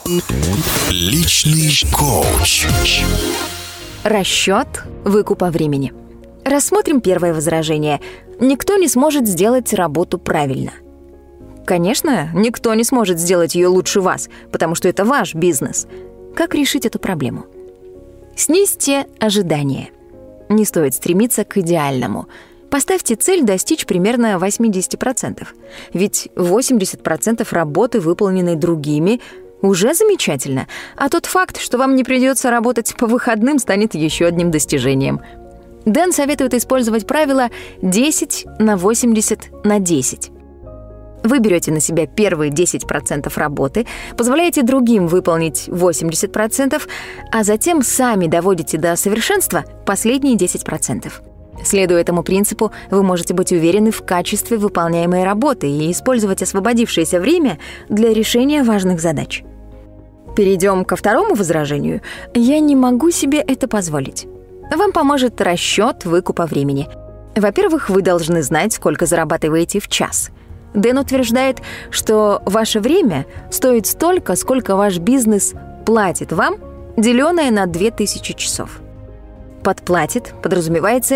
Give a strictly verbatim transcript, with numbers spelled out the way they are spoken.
Личный коуч. Расчет выкупа времени. Рассмотрим первое возражение. Никто не сможет сделать работу правильно. Конечно, никто не сможет сделать ее лучше вас, потому что это ваш бизнес. Как решить эту проблему? Снизьте ожидания. Не стоит стремиться к идеальному. Поставьте цель достичь примерно восемьдесят процентов. Ведь восемьдесят процентов работы, выполненной другими, уже замечательно. А тот факт, что вам не придется работать по выходным, станет еще одним достижением. Дэн советует использовать правило десять на восемьдесят на десять. Вы берете на себя первые десять процентов работы, позволяете другим выполнить восемьдесят процентов, а затем сами доводите до совершенства последние десять процентов. Следуя этому принципу, вы можете быть уверены в качестве выполняемой работы и использовать освободившееся время для решения важных задач. Перейдем ко второму возражению. Я не могу себе это позволить. Вам поможет расчет выкупа времени. Во-первых, вы должны знать, сколько зарабатываете в час. Дэн утверждает, что ваше время стоит столько, сколько ваш бизнес платит вам, деленное на две тысячи часов. Под «платит» подразумевается